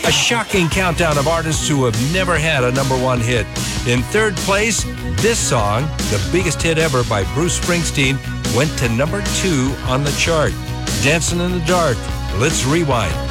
A shocking countdown of artists who have never had a number one hit. In third place, this song, the biggest hit ever by Bruce Springsteen, went to number 2 on the chart. Dancing in the Dark. Let's rewind.